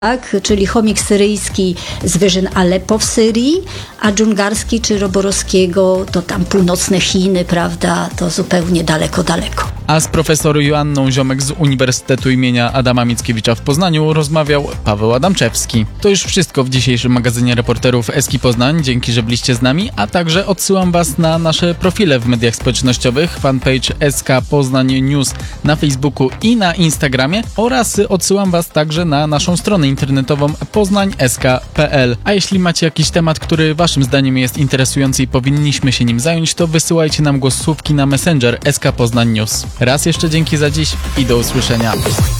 Tak, czyli chomik syryjski z wyżyn Aleppo w Syrii, a dżungarski czy roborowskiego to tam północne Chiny, prawda, to zupełnie daleko. A z profesor Joanną Ziomek z Uniwersytetu imienia Adama Mickiewicza w Poznaniu rozmawiał Paweł Adamczewski. To już wszystko w dzisiejszym magazynie reporterów Eski Poznań. Dzięki, że byliście z nami, a także odsyłam Was na nasze profile w mediach społecznościowych, fanpage SK Poznań News na Facebooku i na Instagramie oraz odsyłam Was także na naszą stronę internetową poznań.sk.pl. A jeśli macie jakiś temat, który Waszym zdaniem jest interesujący i powinniśmy się nim zająć, to wysyłajcie nam głosówki na Messenger SK Poznań News. Raz jeszcze dzięki za dziś i do usłyszenia.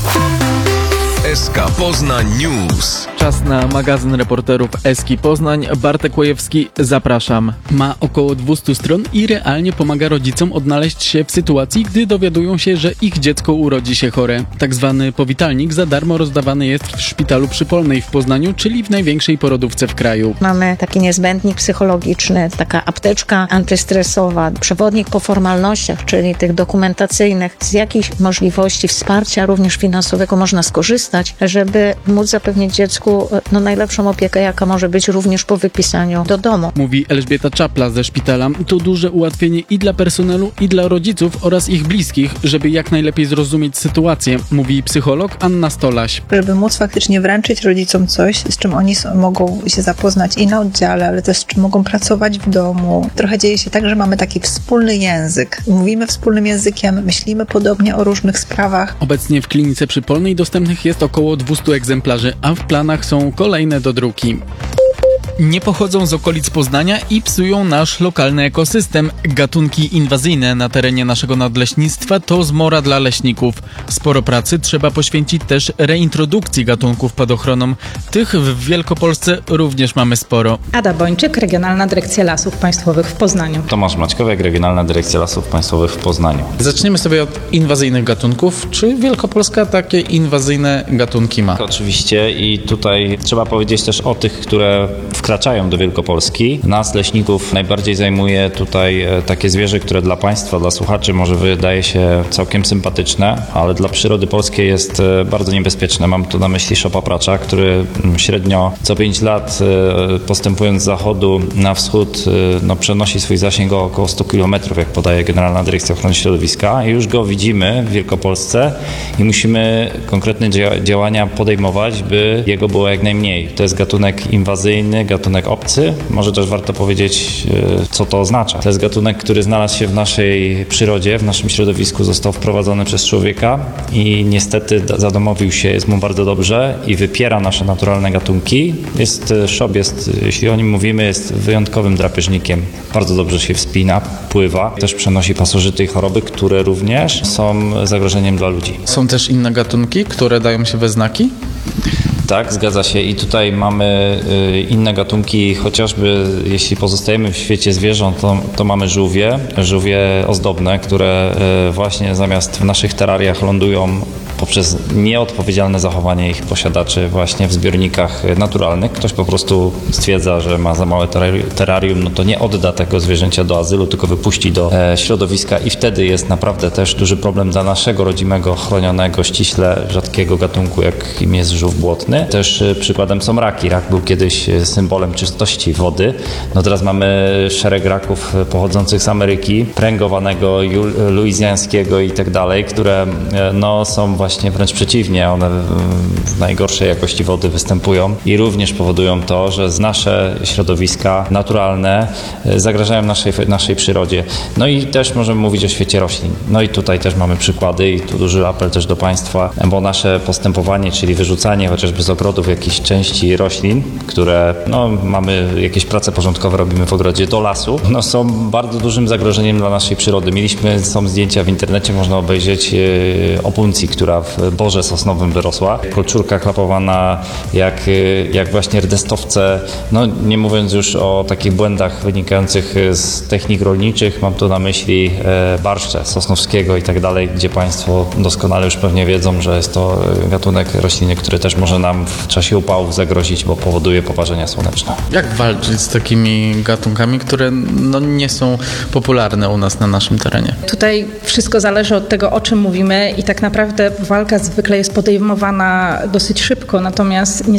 SK Poznań News. Czas na magazyn reporterów Eski Poznań. Bartek Łojewski, zapraszam. Ma około 200 stron i realnie pomaga rodzicom odnaleźć się w sytuacji, gdy dowiadują się, że ich dziecko urodzi się chore. Tak zwany powitalnik za darmo rozdawany jest w Szpitalu Przypolnej w Poznaniu, czyli w największej porodówce w kraju. Mamy taki niezbędnik psychologiczny, taka apteczka antystresowa, przewodnik po formalnościach, czyli tych dokumentacyjnych, z jakichś możliwości wsparcia również finansowego można skorzystać, żeby móc zapewnić dziecku najlepszą opiekę, jaka może być również po wypisaniu do domu. Mówi Elżbieta Czapla ze szpitala. To duże ułatwienie i dla personelu, i dla rodziców oraz ich bliskich, żeby jak najlepiej zrozumieć sytuację, mówi psycholog Anna Stolaś. Żeby móc faktycznie wręczyć rodzicom coś, z czym oni mogą się zapoznać i na oddziale, ale też z czym mogą pracować w domu. Trochę dzieje się tak, że mamy taki wspólny język. Mówimy wspólnym językiem, myślimy podobnie o różnych sprawach. Obecnie w klinice Przypolnej dostępnych jest około 200 egzemplarzy, a w planach są kolejne do druki. Nie pochodzą z okolic Poznania i psują nasz lokalny ekosystem. Gatunki inwazyjne na terenie naszego nadleśnictwa to zmora dla leśników. Sporo pracy trzeba poświęcić też reintrodukcji gatunków pod ochroną. Tych w Wielkopolsce również mamy sporo. Ada Bończyk, Regionalna Dyrekcja Lasów Państwowych w Poznaniu. Tomasz Maćkowiak, Regionalna Dyrekcja Lasów Państwowych w Poznaniu. Zaczniemy sobie od inwazyjnych gatunków. Czy Wielkopolska takie inwazyjne gatunki ma? Oczywiście i tutaj trzeba powiedzieć też o tych, które wkraczają do Wielkopolski. Nas, leśników, najbardziej zajmuje tutaj takie zwierzę, które dla Państwa, dla słuchaczy może wydaje się całkiem sympatyczne, ale dla przyrody polskiej jest bardzo niebezpieczne. Mam tu na myśli szopapracza, który średnio co 5 lat postępując z zachodu na wschód przenosi swój zasięg o około 100 km, jak podaje Generalna Dyrekcja Ochrony Środowiska. I już go widzimy w Wielkopolsce i musimy konkretne działania podejmować, by jego było jak najmniej. To jest gatunek inwazyjny, gatunek obcy. Może też warto powiedzieć, co to oznacza. To jest gatunek, który znalazł się w naszej przyrodzie, w naszym środowisku, został wprowadzony przez człowieka i niestety zadomowił się, jest mu bardzo dobrze i wypiera nasze naturalne gatunki. Jeśli o nim mówimy, jest wyjątkowym drapieżnikiem. Bardzo dobrze się wspina, pływa. Też przenosi pasożyty i choroby, które również są zagrożeniem dla ludzi. Są też inne gatunki, które dają się we znaki? Tak, zgadza się i tutaj mamy inne gatunki, chociażby jeśli pozostajemy w świecie zwierząt, to mamy żółwie ozdobne, które właśnie zamiast w naszych terrariach lądują poprzez nieodpowiedzialne zachowanie ich posiadaczy właśnie w zbiornikach naturalnych. Ktoś po prostu stwierdza, że ma za małe terrarium, to nie odda tego zwierzęcia do azylu, tylko wypuści do środowiska i wtedy jest naprawdę też duży problem dla naszego rodzimego, chronionego, ściśle rzadkiego gatunku, jakim jest żółw błotny. Też przykładem są raki. Rak był kiedyś symbolem czystości wody. Teraz mamy szereg raków pochodzących z Ameryki, pręgowanego, luizjańskiego i tak dalej, które są właśnie wręcz przeciwnie. One w najgorszej jakości wody występują i również powodują to, że nasze środowiska naturalne zagrażają naszej przyrodzie. I też możemy mówić o świecie roślin. I tutaj też mamy przykłady i tu duży apel też do Państwa, bo nasze postępowanie, czyli wyrzucanie chociażby z ogrodów jakichś części roślin, które mamy jakieś prace porządkowe, robimy w ogrodzie do lasu, są bardzo dużym zagrożeniem dla naszej przyrody. Są zdjęcia w internecie, można obejrzeć opuncji, która w borze sosnowym wyrosła. Kolczurka klapowana, jak właśnie rdestowce, nie mówiąc już o takich błędach wynikających z technik rolniczych, mam tu na myśli barszcze Sosnowskiego i tak dalej, gdzie Państwo doskonale już pewnie wiedzą, że jest to gatunek rośliny, który też może nam w czasie upałów zagrozić, bo powoduje poparzenia słoneczne. Jak walczyć z takimi gatunkami, które nie są popularne u nas na naszym terenie? Tutaj wszystko zależy od tego, o czym mówimy i tak naprawdę walka zwykle jest podejmowana dosyć szybko, natomiast